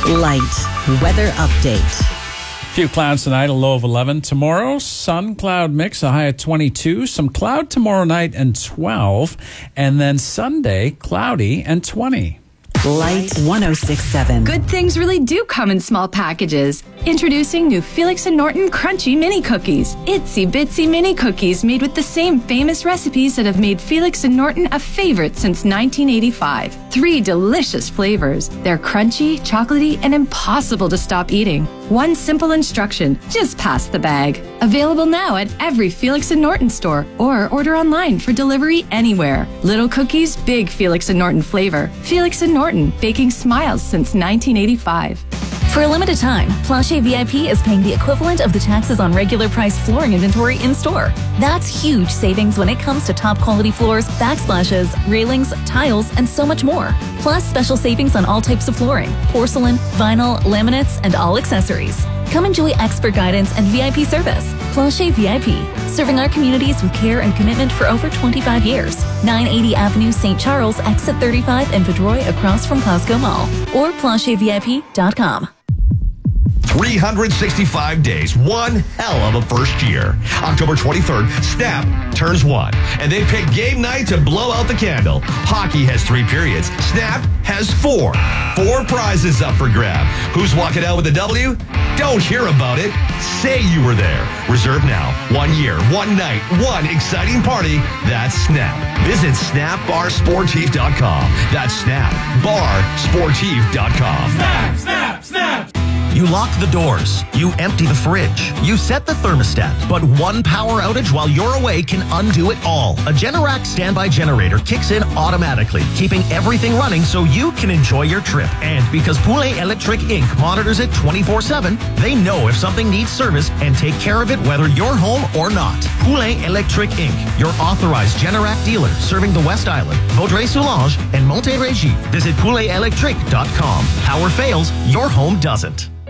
Light weather update. Few clouds tonight, a low of 11. Tomorrow, sun cloud mix, a high of 22. Some cloud tomorrow night and 12. And then Sunday, cloudy and 20. Light 106.7. Good things really do come in small packages. Introducing new Felix and Norton Crunchy Mini Cookies. Itsy bitsy mini cookies made with the same famous recipes that have made Felix and Norton a favorite since 1985. 3 delicious flavors. They're crunchy, chocolatey, and impossible to stop eating. One simple instruction, just pass the bag. Available now at every Felix and Norton store or order online for delivery anywhere. Little cookies, big Felix and Norton flavor. Felix and Norton, baking smiles since 1985. For a limited time, Plancher VIP is paying the equivalent of the taxes on regular price flooring inventory in-store. That's huge savings when it comes to top quality floors, backsplashes, railings, tiles, and so much more. Plus special savings on all types of flooring, porcelain, vinyl, laminates, and all accessories. Come enjoy expert guidance and VIP service. Plancher VIP, serving our communities with care and commitment for over 25 years. 980 Avenue, St. Charles, exit 35 in Pedroy, across from Costco Mall. Or planchervip.com. 365 days, one hell of a first year. October 23rd, Snap turns 1, and they pick game night to blow out the candle. Hockey has 3 periods. Snap has 4. 4 prizes up for grab. Who's walking out with a W? Don't hear about it. Say you were there. Reserve now. 1 year, 1 night, 1 exciting party. That's Snap. Visit snapbarsportif.com. That's snapbarsportif.com. Snap, snap, snap. You lock the doors, you empty the fridge, you set the thermostat, but one power outage while you're away can undo it all. A Generac standby generator kicks in automatically, keeping everything running so you can enjoy your trip. And because Poulet Electric Inc. monitors it 24/7, they know if something needs service and take care of it whether you're home or not. Poulet Electric Inc., your authorized Generac dealer serving the West Island, Vaudreuil-Soulanges, and Montérégie. Visit pouletelectric.com. Power fails, your home doesn't.